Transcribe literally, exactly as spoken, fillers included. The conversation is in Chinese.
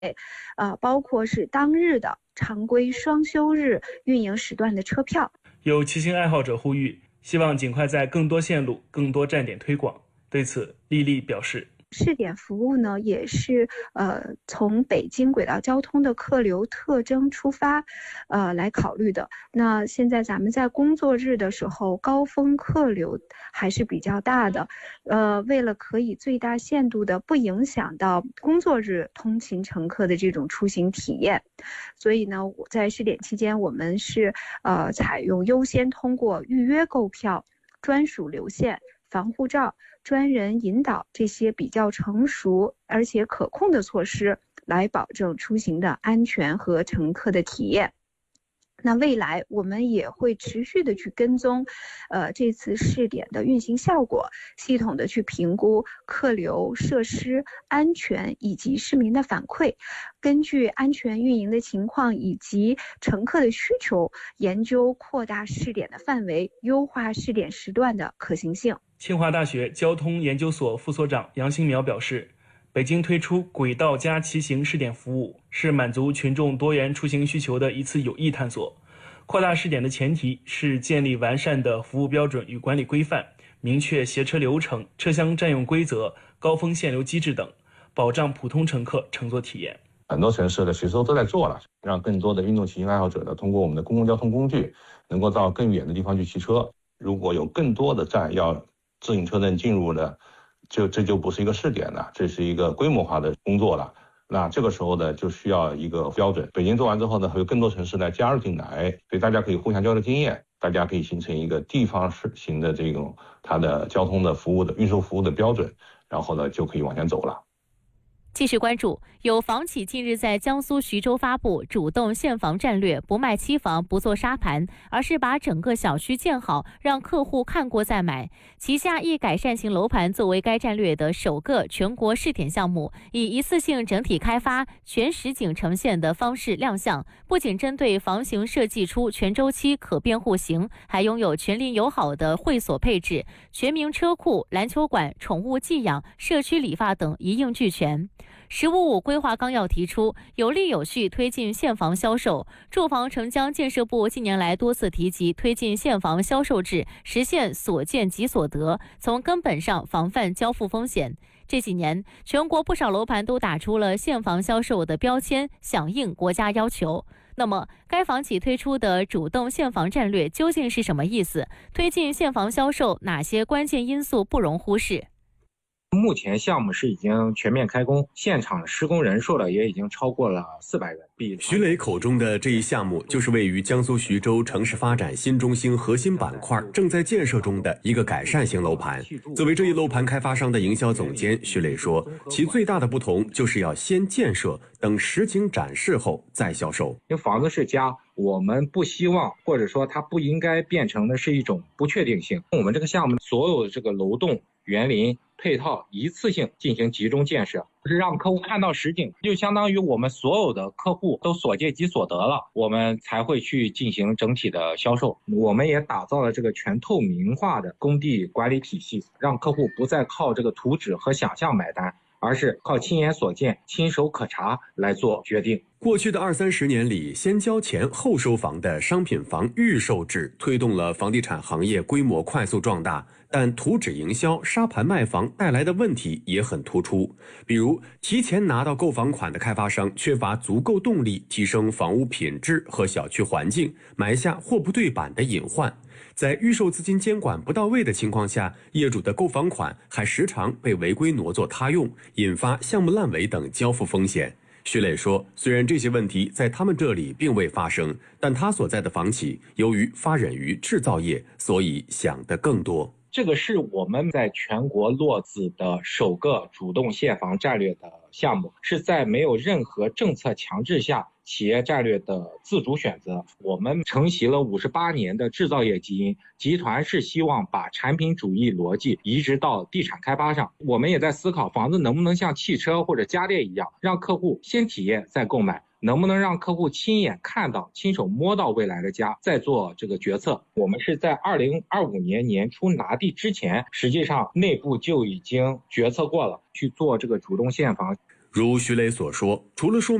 呃，包括是当日的常规双休日运营时段的车票。 有骑行爱好者呼吁，希望尽快在更多线路、更多站点推广。对此，丽丽表示， 试点服务呢，也是呃从北京轨道交通的客流特征出发，呃来考虑的。那现在咱们在工作日的时候，高峰客流还是比较大的，呃，为了可以最大限度的不影响到工作日通勤乘客的这种出行体验，所以呢，在试点期间，我们是呃采用优先通过预约购票、专属留线、防护罩、专人引导这些比较成熟而且可控的措施，来保证出行的安全和乘客的体验。那未来我们也会持续的去跟踪，呃，这次试点的运行效果，系统的去评估客流、设施安全以及市民的反馈，根据安全运营的情况以及乘客的需求，研究扩大试点的范围，优化试点时段的可行性。 清华大学交通研究所副所长杨新苗表示，北京推出轨道加骑行试点服务，是满足群众多元出行需求的一次有益探索。扩大试点的前提是建立完善的服务标准与管理规范，明确携车流程、车厢占用规则、高峰限流机制等，保障普通乘客乘坐体验。 很多城市的其实都在做了，让更多的运动骑行爱好者呢，通过我们的公共交通工具，能够到更远的地方去骑车。如果有更多的站要自行车能进入的，就这就不是一个试点了，这是一个规模化的工作了。那这个时候呢，就需要一个标准。北京做完之后呢，还有更多城市来加入进来，所以大家可以互相交流经验，大家可以形成一个地方型的这种它的交通的服务的运输服务的标准，然后呢就可以往前走了。 继续关注，有房企近日在江苏徐州发布主动限房战略，不卖期房，不做沙盘，而是把整个小区建好，让客户看过再买。旗下一改善型楼盘作为该战略的首个全国试点项目，以一次性整体开发、全实景呈现的方式亮相，不仅针对房型设计出全周期可变户型，还拥有全邻友好的会所配置，全民车库、篮球馆、宠物寄养、社区理发等一应俱全。十五五规划纲要提出，有力有序推进现房销售。住房城疆建设部近年来多次提及推进现房销售制，实现所见即所得，从根本上防范交付风险。这几年，全国不少楼盘都打出了现房销售的标签，响应国家要求。那么，该房企推出的主动现房战略究竟是什么意思？推进现房销售，哪些关键因素不容忽视？ 目前项目是已经全面开工，现场施工人数了也已经超过了四百人。 徐磊口中的这一项目，就是位于江苏徐州城市发展新中心核心板块正在建设中的一个改善型楼盘。作为这一楼盘开发商的营销总监，徐磊说，其最大的不同就是要先建设，等实景展示后再销售。 因为房子是家，我们不希望，或者说它不应该变成的是一种不确定性。我们这个项目所有的这个楼栋、园林配套一次性进行集中建设，是让客户看到实景，就相当于我们所有的客户都所见即所得了，我们才会去进行整体的销售。我们也打造了这个全透明化的工地管理体系，让客户不再靠这个图纸和想象买单，而是靠亲眼所见、亲手可查来做决定。 过去的二三十年里，先交钱后收房的商品房预售制推动了房地产行业规模快速壮大，但图纸营销、沙盘卖房带来的问题也很突出。比如，提前拿到购房款的开发商缺乏足够动力提升房屋品质和小区环境，埋下货不对版的隐患。在预售资金监管不到位的情况下，业主的购房款还时常被违规挪作他用，引发项目烂尾等交付风险。徐磊说，虽然这些问题在他们这里并未发生，但他所在的房企由于发轫于制造业，所以想得更多。 这个是我们在全国落子的首个主动现房战略的项目，是在没有任何政策强制下企业战略的自主选择。我们承袭了五十八年的制造业基因，集团是希望把产品主义逻辑移植到地产开发上。我们也在思考房子能不能像汽车或者家电一样，让客户先体验再购买，能不能让客户亲眼看到、亲手摸到未来的家，再做这个决策。我们是在二零二五年年初拿地之前，实际上内部就已经决策过了，去做这个主动现房。 如徐磊所说，除了说